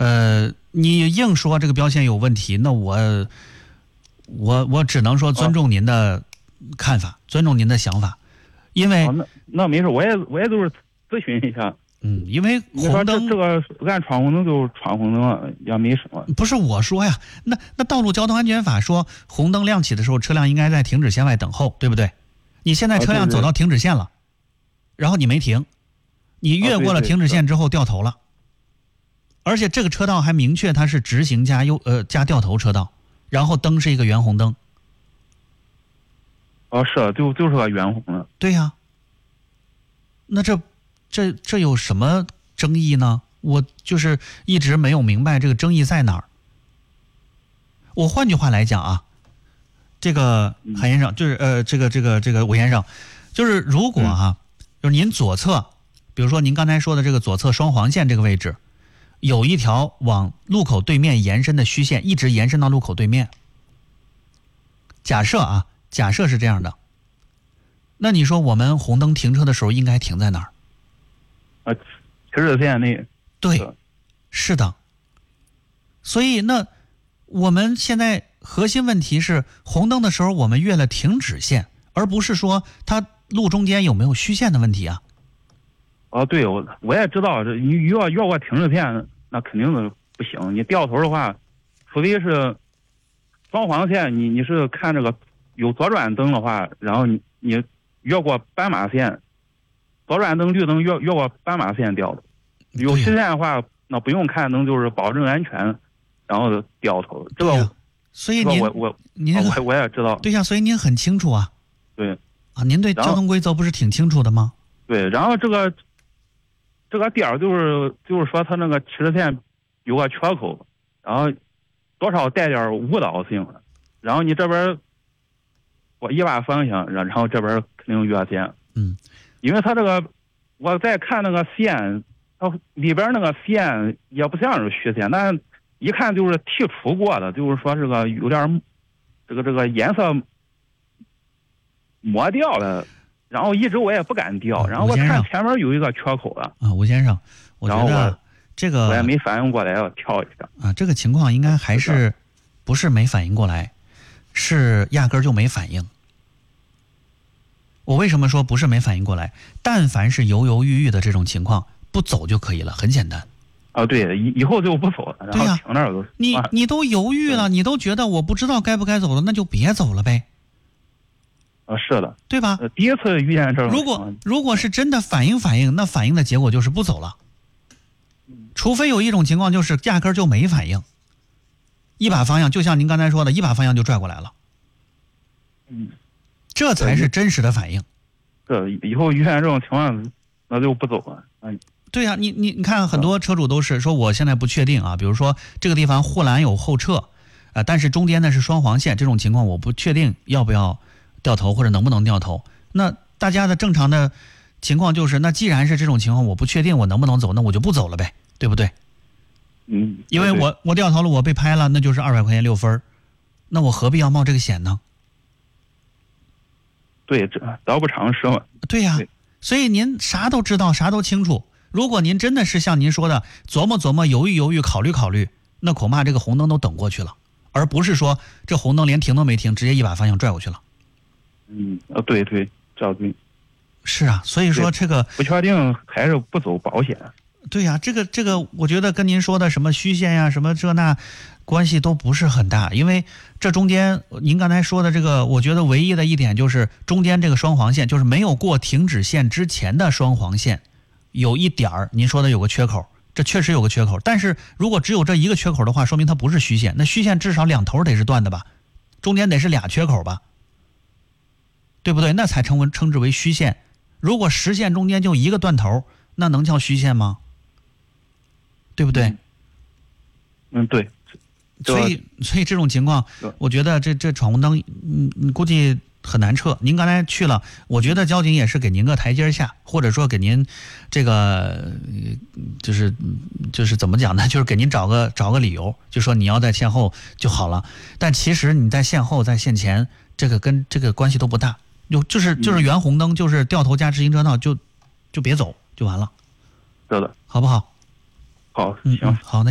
你硬说这个标线有问题，那我只能说尊重您的看法，尊重您的想法，因为那没事，我也就是咨询一下。 因为红灯这个按闯红灯就闯红灯也没什么。 不是我说呀，那道路交通安全法说红灯亮起的时候，车辆应该在停止线外等候，对不对？你现在车辆走到停止线了，然后你没停，你越过了停止线之后掉头了，而且这个车道还明确它是直行加掉头车道，然后灯是一个圆红灯。 是就是个圆红的。 对呀。那这有什么争议呢？我就是一直没有明白这个争议在哪儿。我换句话来讲啊，这个韩先生就是这个韦先生，就是如果就是您左侧，比如说您刚才说的这个左侧双黄线这个位置，有一条往路口对面延伸的虚线，一直延伸到路口对面。假设是这样的，那你说我们红灯停车的时候应该停在哪儿？ 停止线内。 对，是的。所以那我们现在核心问题是红灯的时候我们越了停止线，而不是说它路中间有没有虚线的问题啊。 对，我也知道，你越过停止线那肯定是不行。你掉头的话，除非是双黄线，你是看这个有左转灯的话，然后你越过斑马线，左转灯绿灯越过斑马线掉的。有虚线的话，那不用看灯，就是保证安全，然后掉头。这个， 所以您我也知道。 对呀，所以您很清楚啊。 对。 您对交通规则不是挺清楚的吗？ 对，然后这个点就是说他那个起始线有个缺口，然后多少带点误导性，然后你这边我一把方向，然后这边肯定越线。因为他这个我在看那个线，它里边那个线也不像是虚线，但一看就是剔除过的，就是说这个有点这个颜色磨掉了，然后一直我也不敢调，然后我看前面有一个缺口了。 吴先生，我觉得这个我也没反应过来要跳一下。 这个情况应该还是不是没反应过来，是压根儿就没反应。我为什么说不是没反应过来？但凡是犹犹豫豫的这种情况，不走就可以了，很简单。 对，以后就不走了，然后停那儿。 你都犹豫了，你都觉得我不知道该不该走了，那就别走了呗。 是的， 对吧？ 第一次遇见这种。 如果是真的反应，那反应的结果就是不走了。除非有一种情况就是压根儿就没反应，一把方向就像您刚才说的，一把方向就拽过来了。这才是真实的反应。 以后遇见这种情况，那就不走了。 对呀，你看很多车主都是说我现在不确定啊，比如说这个地方护栏有后撤，但是中间呢是双黄线，这种情况我不确定要不要掉头或者能不能掉头。那大家的正常的情况就是，那既然是这种情况，我不确定我能不能走，那我就不走了呗，对不对？因为我掉头了，我被拍了，那就是200块钱6分，那我何必要冒这个险呢？ 对，这得不偿失嘛。 对呀，所以您啥都知道，啥都清楚。如果您真的是像您说的琢磨犹豫考虑，那恐怕这个红灯都等过去了，而不是说这红灯连停都没停，直接一把方向拽过去了。 对，这样对。 是啊，所以说这个不确定还是不走保险。 对呀，这个我觉得跟您说的什么虚线呀，什么这那关系都不是很大，因为这中间您刚才说的这个，我觉得唯一的一点就是中间这个双黄线，就是没有过停止线之前的双黄线，有一点儿您说的有个缺口，这确实有个缺口，但是如果只有这一个缺口的话，说明它不是虚线，那虚线至少两头得是断的吧，中间得是俩缺口吧，对不对？那才称之为虚线。如果实线中间就一个断头，那能叫虚线吗？对不对？ 对。 所以这种情况，我觉得这闯红灯，估计很难撤。您刚才去了，我觉得交警也是给您个台阶下，或者说给您这个就是怎么讲呢？就是给您找个理由，就说你要在线后就好了。但其实你在线后在线前，这个跟这个关系都不大。就是原红灯，就是掉头加直行车道，就别走就完了。 对的， 好不好？ 好，行， 好，那。